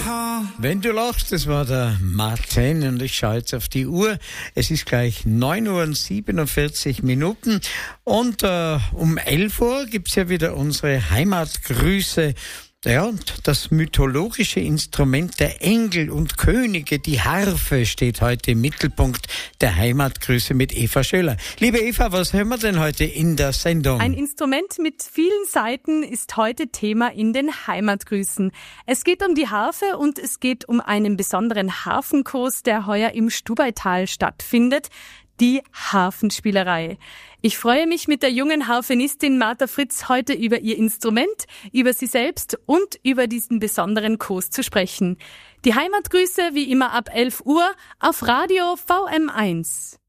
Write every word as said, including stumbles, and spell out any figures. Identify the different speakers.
Speaker 1: Wenn du lachst, das war der Martin und ich schaue jetzt auf die Uhr. Es ist gleich neun Uhr und siebenundvierzig Minuten und äh, um elf Uhr gibt's ja wieder unsere Heimatgrüße. Ja, und das mythologische Instrument der Engel und Könige, die Harfe, steht heute im Mittelpunkt der Heimatgrüße mit Eva Schöller. Liebe Eva, was hören wir denn heute in der Sendung?
Speaker 2: Ein Instrument mit vielen Saiten ist heute Thema in den Heimatgrüßen. Es geht um die Harfe und es geht um einen besonderen Harfenkurs, der heuer im Stubaital stattfindet. Die Harfenspielerei. Ich freue mich, mit der jungen Harfenistin Martha Fritz heute über ihr Instrument, über sie selbst und über diesen besonderen Kurs zu sprechen. Die Heimatgrüße wie immer ab elf Uhr auf Radio V M eins.